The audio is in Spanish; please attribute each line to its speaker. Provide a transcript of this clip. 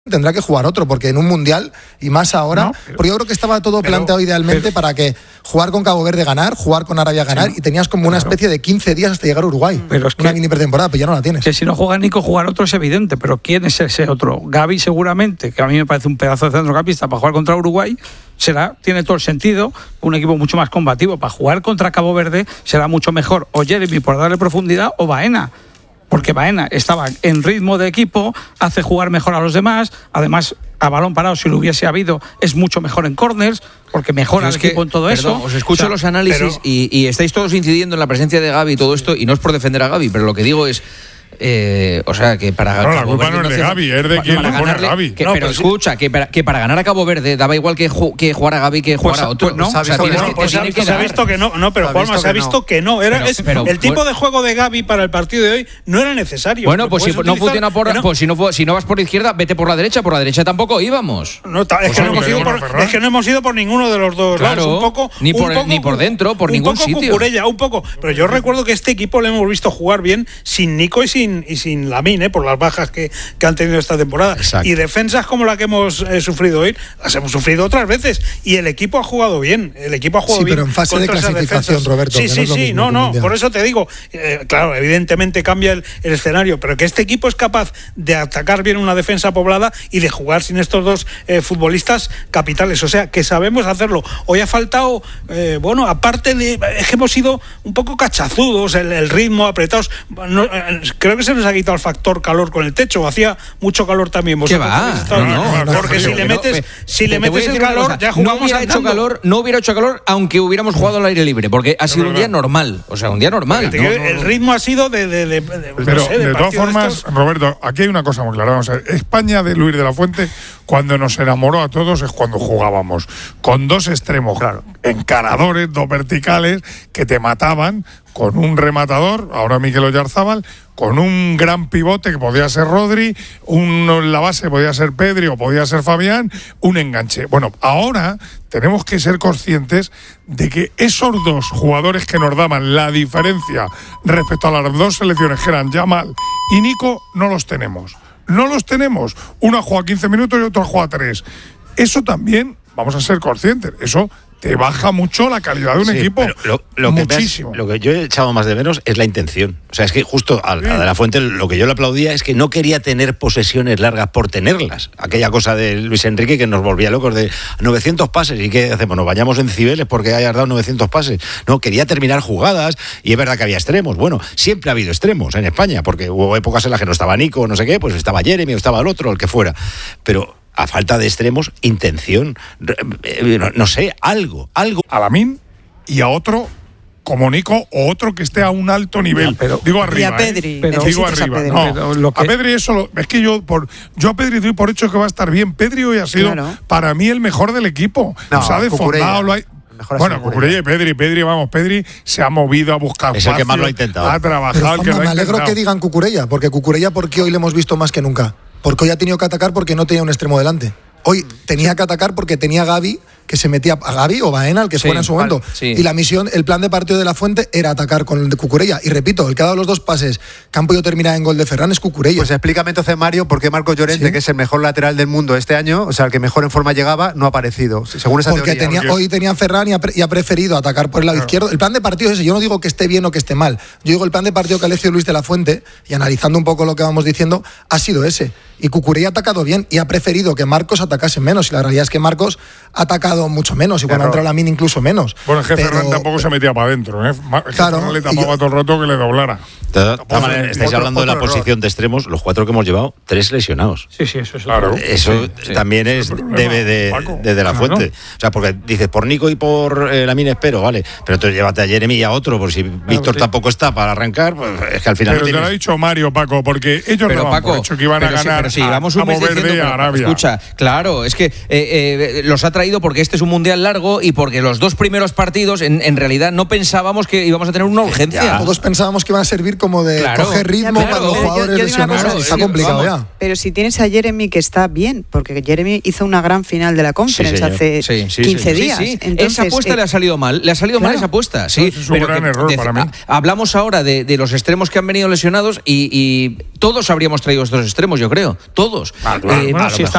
Speaker 1: tendrá que jugar otro, porque en un mundial, y más ahora, porque yo creo que estaba todo planteado idealmente para que jugar con Cabo Verde ganar, jugar con Arabia ganar, y tenías como una especie de 15 días hasta llegar a Uruguay.
Speaker 2: Pero es
Speaker 1: una mini pretemporada, pero ya no la tienes.
Speaker 2: Que si no juega Nico, jugar otro es evidente, pero ¿quién es ese otro? Gavi seguramente, que a mí me parece un pedazo de centrocampista para jugar contra Uruguay, tiene todo el sentido, un equipo mucho más combativo. Para jugar contra Cabo Verde será mucho mejor o Jeremy por darle profundidad o Baena. Porque Baena estaba en ritmo de equipo, hace jugar mejor a los demás, además a balón parado, si lo hubiese habido, es mucho mejor en corners, porque mejora el equipo en todo eso.
Speaker 3: Os escucho los análisis y estáis todos incidiendo en la presencia de Gavi y todo esto, y no es por defender a Gavi, pero lo que digo es... que para
Speaker 4: la culpa no es de Gavi, es de quien le pone a Gavi.
Speaker 3: Pero escucha, que para ganar a Cabo Verde daba igual que jugar a Gavi que jugar a otro.
Speaker 2: ¿no?
Speaker 5: Se ha visto que no, pero Juanma, se ha visto que no. El tipo de juego de Gavi para el partido de hoy no era necesario.
Speaker 3: Bueno, pues si no funciona si no vas por la izquierda, vete por la derecha tampoco íbamos.
Speaker 5: Es que no hemos ido por ninguno de los dos lados. Un poco,
Speaker 3: ni por dentro, por ningún sitio.
Speaker 5: Cucurella, un poco. Pero yo recuerdo que este equipo lo hemos visto jugar bien sin Nico y sin Lamine, por las bajas que han tenido esta temporada.
Speaker 3: Exacto.
Speaker 5: Y defensas como la que hemos sufrido hoy, las hemos sufrido otras veces. Y el equipo ha jugado bien. Bien.
Speaker 1: Pero en fase de clasificación, Roberto.
Speaker 5: Sí. No. Por eso te digo, claro, evidentemente cambia el escenario, pero que este equipo es capaz de atacar bien una defensa poblada y de jugar sin estos dos futbolistas capitales. O sea, que sabemos hacerlo. Hoy ha faltado, aparte de... Es que hemos sido un poco cachazudos, el ritmo, apretados. Creo que se nos ha quitado el factor calor con el techo. Hacía mucho calor también.
Speaker 3: ¿Qué va?
Speaker 5: Porque si le metes el calor, ya jugamos
Speaker 3: no hubiera hecho calor aunque hubiéramos jugado al aire libre, porque ha sido un día normal. O sea, un día normal.
Speaker 5: El ritmo ha sido de
Speaker 4: todas formas, Roberto, aquí hay una cosa muy clara. Vamos a ver, España de Luis de la Fuente, cuando nos enamoró a todos, es cuando jugábamos con dos extremos encaradores, dos verticales, que te mataban, con un rematador, ahora Mikel Oyarzábal, con un gran pivote que podía ser Rodri, uno en la base podía ser Pedri o podía ser Fabián, un enganche. Bueno, ahora tenemos que ser conscientes de que esos dos jugadores que nos daban la diferencia respecto a las dos selecciones, que eran Yamal y Nico, no los tenemos. No los tenemos. Uno juega 15 minutos y otro juega 3. Eso también, vamos a ser conscientes, eso te baja mucho la calidad de un equipo. Muchísimo.
Speaker 6: Lo que yo he echado más de menos es la intención. O sea, es que justo a De la Fuente lo que yo le aplaudía es que no quería tener posesiones largas por tenerlas. Aquella cosa de Luis Enrique que nos volvía locos de 900 pases. ¿Y qué hacemos? Nos vayamos en Cibeles porque hayas dado 900 pases. No, quería terminar jugadas y es verdad que había extremos. Bueno, siempre ha habido extremos en España porque hubo épocas en las que no estaba Nico, no sé qué, pues estaba Jeremy o estaba el otro, el que fuera. Pero a falta de extremos, intención, no sé, algo.
Speaker 4: A Lamine y a otro como Nico o otro que esté a un alto nivel. Digo arriba.
Speaker 7: Y a Pedri.
Speaker 4: Digo arriba.
Speaker 7: A Pedri.
Speaker 4: No, a Pedri eso es que yo a Pedri doy por hecho que va a estar bien. Pedri hoy ha sido para mí el mejor del equipo. Se ha desfondado, lo hay. Bueno, Cucurella y Pedri se ha movido a buscar
Speaker 6: espacio, es el que más lo ha intentado.
Speaker 4: Ha trabajado.
Speaker 1: Me alegro que digan Cucurella, porque hoy le hemos visto más que nunca. Porque hoy ha tenido que atacar porque no tenía un extremo delante. Hoy tenía que atacar porque tenía a Gavi, que se metía a Gavi o Baena, el que fuera en su momento. Y la misión, el plan de partido de la Fuente era atacar con el de Cucurella. Y repito, el que ha dado los dos pases que han podido terminar en gol de Ferran es Cucurella.
Speaker 8: Pues explícame entonces, Mario, por qué Marcos Llorente, que es el mejor lateral del mundo este año, o sea, el que mejor en forma llegaba, no ha aparecido, según esa teoría.
Speaker 1: Hoy tenía Ferran y ha preferido atacar por el lado izquierdo. El plan de partido es ese. Yo no digo que esté bien o que esté mal. Yo digo el plan de partido que ha elegido Luis de la Fuente, y analizando un poco lo que vamos diciendo, ha sido ese. Y Cucurella ha atacado bien y ha preferido que Marcos atacase menos. Y la realidad es que Marcos ha atacado mucho menos. Y cuando ha entrado Lamine incluso menos.
Speaker 4: Bueno, es que Ferran tampoco se metía para adentro. Ferran le tapaba todo el rato que le doblara.
Speaker 6: Estáis hablando de la posición de extremos, los 4 que hemos llevado, 3 lesionados.
Speaker 2: Sí, eso es
Speaker 6: claro. Eso también debe de la Fuente. O sea, porque dices, por Nico y por Lamine espero, vale. Pero entonces llévate a Jeremy y a otro, por si Víctor tampoco está para arrancar, pues es que al final.
Speaker 4: Pero te lo ha dicho Mario, Paco, porque ellos no han dicho que iban a ganar a Verde a Arabia.
Speaker 3: Escucha, claro, es que los ha traído porque este es un mundial largo y porque los dos primeros partidos en realidad no pensábamos que íbamos a tener una urgencia.
Speaker 1: Todos pensábamos que iban a servir como de coger ritmo para los jugadores lesionados. Está complicado ya.
Speaker 7: Pero si tienes a Jeremy, que está bien, porque Jeremy hizo una gran final de la Conference hace 15 días.
Speaker 3: Entonces, esa apuesta le ha salido mal. Le ha salido mal esa apuesta. Sí,
Speaker 4: es un gran error para mí.
Speaker 3: Hablamos ahora de los extremos que han venido lesionados y todos habríamos traído estos extremos, yo creo. Todos.
Speaker 2: Si